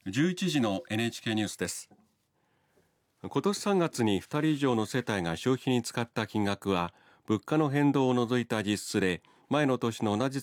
11時の NHK ニュースです。今年3月に2人以上の世帯が消費に使った金額は物価の変動を除いた実質で前の年の同じ